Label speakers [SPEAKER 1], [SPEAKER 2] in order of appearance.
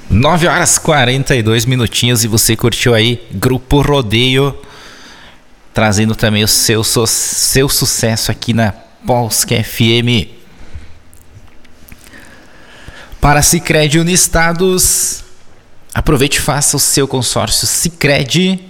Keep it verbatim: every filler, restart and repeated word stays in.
[SPEAKER 1] nove horas e quarenta e dois minutinhos e você curtiu aí Grupo Rodeio, trazendo também o seu, su- seu sucesso aqui na Polska F M. Para Sicredi Unistados, aproveite e faça o seu consórcio Sicredi